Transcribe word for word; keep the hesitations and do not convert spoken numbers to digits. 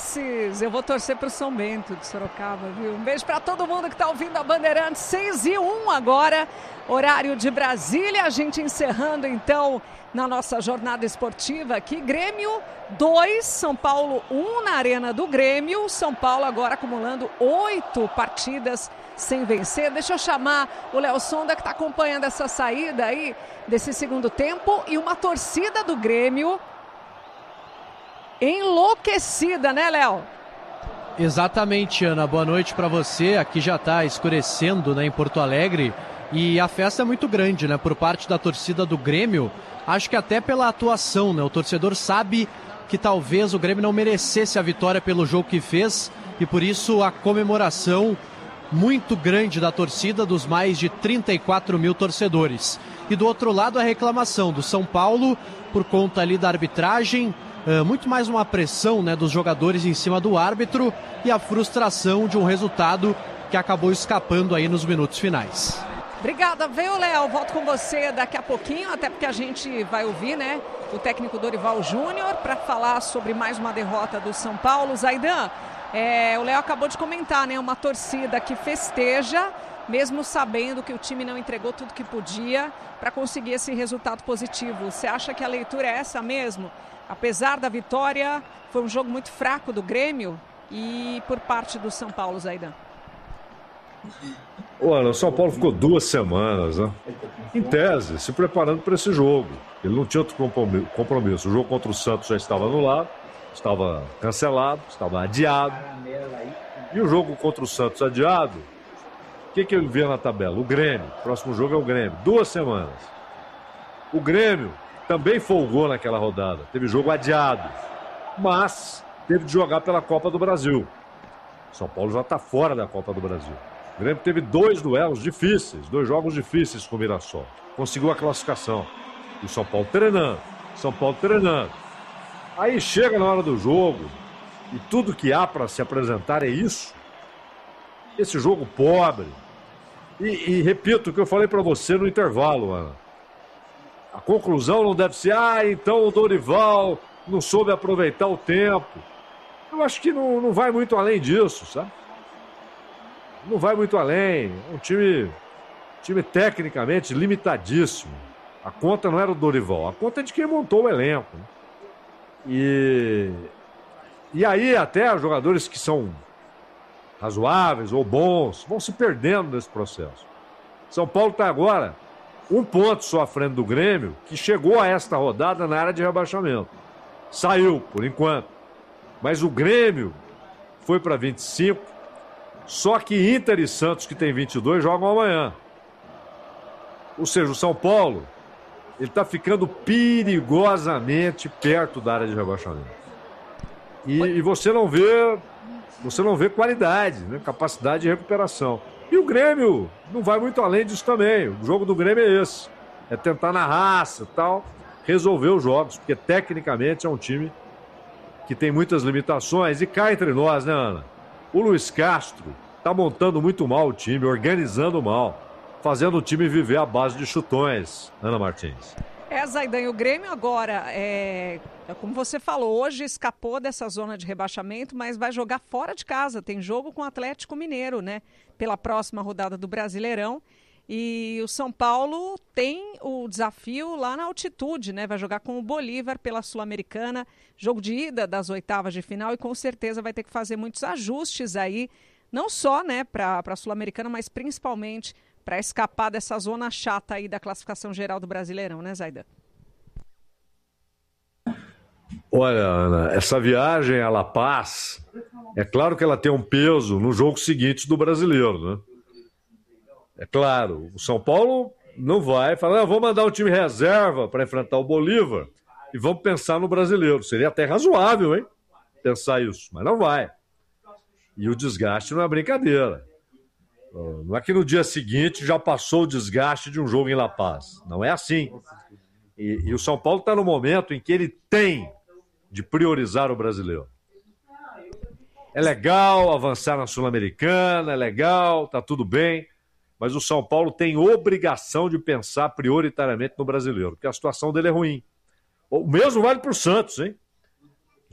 desses, eu vou torcer para o São Bento de Sorocaba, viu? Um beijo para todo mundo que está ouvindo a Bandeirantes. seis e um agora, horário de Brasília. A gente encerrando então na nossa jornada esportiva aqui. Grêmio dois, São Paulo um na Arena do Grêmio. São Paulo agora acumulando oito partidas sem vencer. Deixa eu chamar o Léo Sonda, que está acompanhando essa saída aí desse segundo tempo, e uma torcida do Grêmio enlouquecida, né, Léo? Exatamente, Ana. Boa noite para você. Aqui já está escurecendo, né, em Porto Alegre, e a festa é muito grande, né, por parte da torcida do Grêmio. Acho que até pela atuação, né? O torcedor sabe que talvez o Grêmio não merecesse a vitória pelo jogo que fez, e por isso a comemoração muito grande da torcida, dos mais de trinta e quatro mil torcedores. E do outro lado a reclamação do São Paulo por conta ali da arbitragem, uh, muito mais uma pressão, né, dos jogadores em cima do árbitro, e a frustração de um resultado que acabou escapando aí nos minutos finais. Obrigada, viu, Léo? Volto com você daqui a pouquinho, até porque a gente vai ouvir, né, o técnico Dorival Júnior para falar sobre mais uma derrota do São Paulo. Zaidan, é, o Léo acabou de comentar, né, uma torcida que festeja, mesmo sabendo que o time não entregou tudo que podia para conseguir esse resultado positivo. Você acha que a leitura é essa mesmo? Apesar da vitória, foi um jogo muito fraco do Grêmio e por parte do São Paulo, Zaidan. Olha, o São Paulo ficou duas semanas, né, em tese, se preparando para esse jogo. Ele não tinha outro compromisso. O jogo contra o Santos já estava anulado, estava cancelado, estava adiado. E o jogo contra o Santos adiado, o que, que ele via na tabela? O Grêmio. O próximo jogo é o Grêmio. Duas semanas. O Grêmio também folgou naquela rodada. Teve jogo adiado, mas teve de jogar pela Copa do Brasil. São Paulo já está fora da Copa do Brasil. O Grêmio teve dois duelos difíceis, dois jogos difíceis com o Mirassol. Conseguiu a classificação. E o São Paulo treinando. São Paulo treinando. Aí chega na hora do jogo e tudo que há para se apresentar é isso. Esse jogo pobre. E, e repito o que eu falei para você no intervalo, Ana. A conclusão não deve ser, ah, então o Dorival não soube aproveitar o tempo. Eu acho que não, não vai muito além disso, sabe? Não vai muito além. É um time, time tecnicamente limitadíssimo. A conta não era o Dorival, a conta é de quem montou o elenco. Né? E, e aí até os jogadores que são razoáveis ou bons vão se perdendo nesse processo. São Paulo está agora um ponto só à frente do Grêmio, que chegou a esta rodada na área de rebaixamento. Saiu, por enquanto. Mas o Grêmio foi para vinte e cinco, só que Inter e Santos, que tem vinte e dois, jogam amanhã. Ou seja, o São Paulo, ele está ficando perigosamente perto da área de rebaixamento. E, e você não vê, você não vê qualidade, né? Capacidade de recuperação. E o Grêmio não vai muito além disso também. O jogo do Grêmio é esse. É tentar na raça e tal, resolver os jogos, porque tecnicamente é um time que tem muitas limitações. E cá entre nós, né, Ana? O Luiz Castro está montando muito mal o time, organizando mal, fazendo o time viver à base de chutões, Ana Martins. É, Zaidan, e o Grêmio agora, é, como você falou, hoje escapou dessa zona de rebaixamento, mas vai jogar fora de casa. Tem jogo com o Atlético Mineiro, né? Pela próxima rodada do Brasileirão. E o São Paulo tem o desafio lá na altitude, né? Vai jogar com o Bolívar pela Sul-Americana, jogo de ida das oitavas de final, e com certeza vai ter que fazer muitos ajustes aí, não só, né, para a Sul-Americana, mas principalmente para escapar dessa zona chata aí da classificação geral do Brasileirão, né, Zaidan? Olha, Ana, essa viagem a La Paz, é claro que ela tem um peso no jogo seguinte do Brasileiro, né? É claro, o São Paulo não vai falar, ah, vou mandar um time reserva para enfrentar o Bolívar e vamos pensar no Brasileiro. Seria até razoável, hein? Pensar isso, mas não vai. E o desgaste não é brincadeira. Não é que no dia seguinte já passou o desgaste de um jogo em La Paz. Não é assim. E, e o São Paulo está no momento em que ele tem de priorizar o Brasileiro. É legal avançar na Sul-Americana, é legal, tá tudo bem, mas o São Paulo tem obrigação de pensar prioritariamente no Brasileiro, porque a situação dele é ruim. O mesmo vale para o Santos, hein?